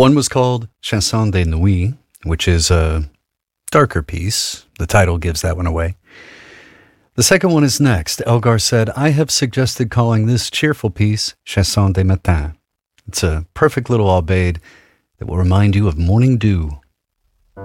One was called Chanson de Nuit, which is a darker piece. The title gives that one away. The second one is next. Elgar said, I have suggested calling this cheerful piece Chanson de Matin. It's a perfect little aubade that will remind you of morning dew.